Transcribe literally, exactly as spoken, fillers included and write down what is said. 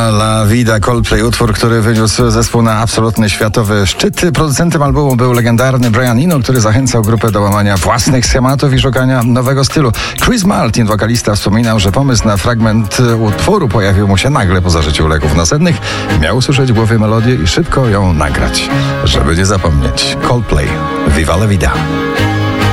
Viva la Vida, Coldplay, utwór, który wyniósł zespół na absolutny światowy szczyt. Producentem albumu był legendarny Brian Eno, który zachęcał grupę do łamania własnych schematów i szukania nowego stylu. Chris Martin, wokalista, wspominał, że pomysł na fragment utworu pojawił mu się nagle po zażyciu leków nasennych. Miał usłyszeć w głowie melodię i szybko ją nagrać, żeby nie zapomnieć. Coldplay, Viva la Vida.